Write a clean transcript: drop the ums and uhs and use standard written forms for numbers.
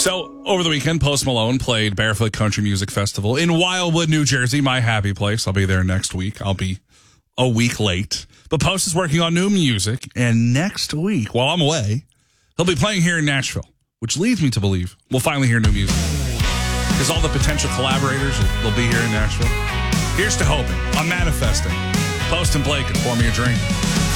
So, over the weekend, Post Malone played Barefoot Country Music Festival in Wildwood, New Jersey, my happy place. I'll be there next week. I'll be a week late. But Post is working on new music, and next week, while I'm away, he'll be playing here in Nashville, which leads me to believe we'll finally hear new music. Because all the potential collaborators will be here in Nashville. Here's to hoping. I'm manifesting. Post and Blake can pour me a drink.